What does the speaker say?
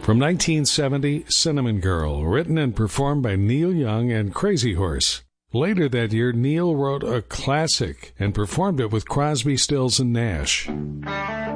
From 1970, Cinnamon Girl, written and performed by Neil Young and Crazy Horse. Later that year, Neil wrote a classic and performed it with Crosby, Stills, and Nash.